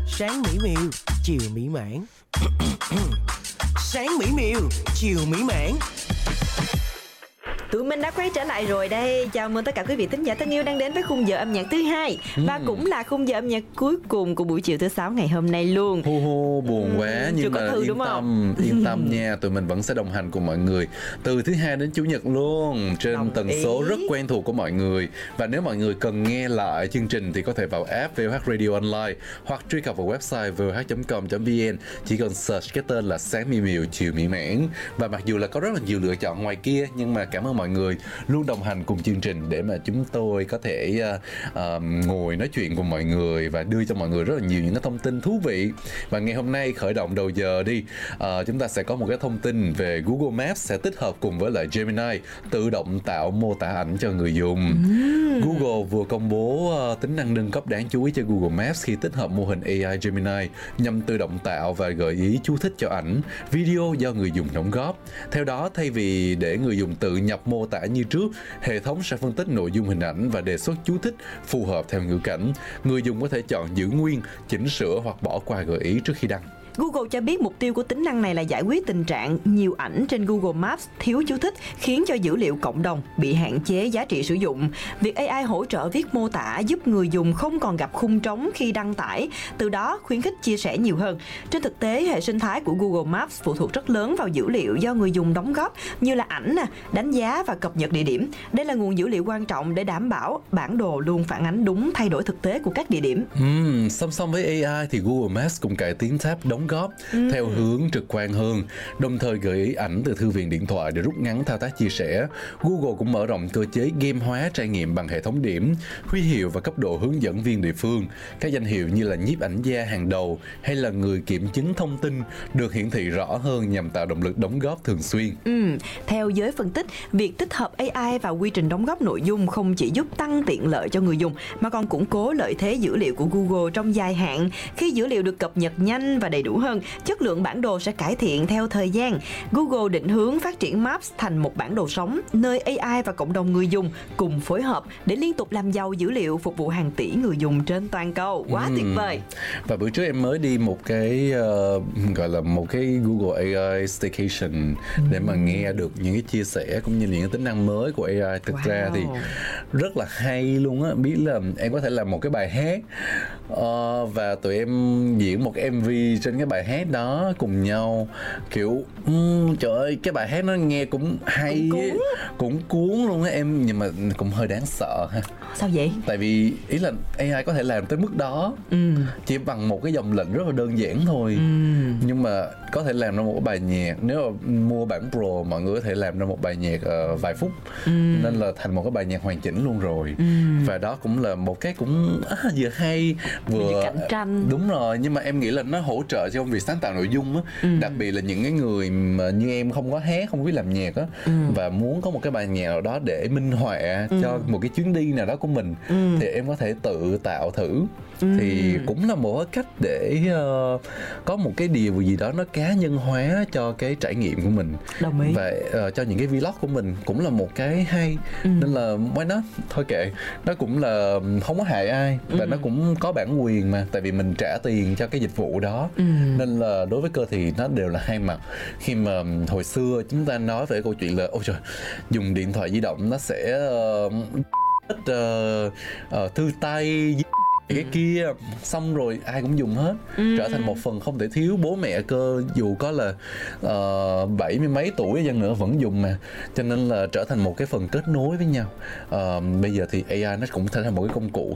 Sáng mỹ miều, chiều mỹ mãn. Sáng mỹ miều, chiều mỹ mãn. Tụi mình đã quay trở lại rồi đây. Chào mừng tất cả quý vị thính giả thân yêu đang đến với khung giờ âm nhạc thứ hai và cũng là khung giờ âm nhạc cuối cùng của buổi chiều thứ 6 ngày hôm nay luôn. Buồn quá nhưng mà yên tâm nha, tụi mình vẫn sẽ đồng hành cùng mọi người từ thứ hai đến chủ nhật luôn trên tần số rất quen thuộc của mọi người. Và nếu mọi người cần nghe lại chương trình thì có thể vào app VOH Radio Online hoặc truy cập vào website voh.com.vn. Chỉ cần search cái tên là Sáng Mỹ Miều Chiều Mỹ Mãn. Và mặc dù là có rất là nhiều lựa chọn ngoài kia, nhưng mà cảm ơn mọi người luôn đồng hành cùng chương trình để mà chúng tôi có thể ngồi nói chuyện cùng mọi người và đưa cho mọi người rất là nhiều những cái thông tin thú vị. Và ngày hôm nay khởi động đầu giờ đi, chúng ta sẽ có một cái thông tin về Google Maps sẽ tích hợp cùng với lại Gemini tự động tạo mô tả ảnh cho người dùng. Google vừa công bố tính năng nâng cấp đáng chú ý cho Google Maps khi tích hợp mô hình AI Gemini nhằm tự động tạo và gợi ý chú thích cho ảnh, video do người dùng đóng góp. Theo đó, thay vì để người dùng tự nhập mô tả như trước, hệ thống sẽ phân tích nội dung hình ảnh và đề xuất chú thích phù hợp theo ngữ cảnh. Người dùng có thể chọn giữ nguyên, chỉnh sửa hoặc bỏ qua gợi ý trước khi đăng. Google cho biết mục tiêu của tính năng này là giải quyết tình trạng nhiều ảnh trên Google Maps thiếu chú thích khiến cho dữ liệu cộng đồng bị hạn chế giá trị sử dụng. Việc AI hỗ trợ viết mô tả giúp người dùng không còn gặp khung trống khi đăng tải, từ đó khuyến khích chia sẻ nhiều hơn. Trên thực tế, hệ sinh thái của Google Maps phụ thuộc rất lớn vào dữ liệu do người dùng đóng góp như là ảnh, đánh giá và cập nhật địa điểm. Đây là nguồn dữ liệu quan trọng để đảm bảo bản đồ luôn phản ánh đúng thay đổi thực tế của các địa điểm. Song song với AI thì Google Maps cũng cải tiến tab đóng góp theo hướng trực quan hơn, đồng thời gợi ý ảnh từ thư viện điện thoại để rút ngắn thao tác chia sẻ. Google cũng mở rộng cơ chế game hóa trải nghiệm bằng hệ thống điểm, huy hiệu và cấp độ hướng dẫn viên địa phương. Các danh hiệu như là nhiếp ảnh gia hàng đầu hay là người kiểm chứng thông tin được hiển thị rõ hơn nhằm tạo động lực đóng góp thường xuyên. Theo giới phân tích, việc tích hợp AI vào quy trình đóng góp nội dung không chỉ giúp tăng tiện lợi cho người dùng mà còn củng cố lợi thế dữ liệu của Google trong dài hạn. Khi dữ liệu được cập nhật nhanh và đầy đủ hơn, chất lượng bản đồ sẽ cải thiện theo thời gian. Google định hướng phát triển Maps thành một bản đồ sống, nơi AI và cộng đồng người dùng cùng phối hợp để liên tục làm giàu dữ liệu phục vụ hàng tỷ người dùng trên toàn cầu. Quá tuyệt vời. Và bữa trước em mới đi một cái gọi là một cái Google AI Staycation để mà nghe được những cái chia sẻ cũng như những cái tính năng mới của AI. Thực ra thì rất là hay luôn á. Biết là em có thể làm một cái bài hát và tụi em diễn một cái MV trên cái bài hát đó cùng nhau, kiểu trời ơi, cái bài hát nó nghe cũng hay, cũng cuốn luôn á em, nhưng mà cũng hơi đáng sợ ha. Sao vậy? Tại vì ý là AI có thể làm tới mức đó chỉ bằng một cái dòng lệnh rất là đơn giản thôi, nhưng mà có thể làm ra một cái bài nhạc, nếu mà mua bản Pro mọi người có thể làm ra một bài nhạc vài phút, nên là thành một cái bài nhạc hoàn chỉnh luôn rồi. Và đó cũng là một cái cũng vừa hay vừa cạnh tranh. Đúng rồi, nhưng mà em nghĩ là nó hỗ trợ cho công việc sáng tạo nội dung á, đặc biệt là những cái người mà như em không có hát, không biết làm nhạc á, và muốn có một cái bài nhạc nào đó để minh họa cho một cái chuyến đi nào đó của mình, thì em có thể tự tạo thử. Thì cũng là một cái cách để có một cái điều gì đó nó cá nhân hóa cho cái trải nghiệm của mình. Đồng ý. Và cho những cái vlog của mình cũng là một cái hay. Nên là why not, thôi kệ, nó cũng là không có hại ai, và nó cũng có bản quyền mà, tại vì mình trả tiền cho cái dịch vụ đó. Nên là đối với Cơ thì nó đều là hai mặt. Khi mà hồi xưa chúng ta nói về câu chuyện là ôi trời, dùng điện thoại di động nó sẽ thư tay cái kia, xong rồi ai cũng dùng hết, trở thành một phần không thể thiếu. Bố mẹ Cơ dù có là 70 mấy tuổi chăng nữa vẫn dùng mà, cho nên là trở thành một cái phần kết nối với nhau. Bây giờ thì AI nó cũng trở thành một cái công cụ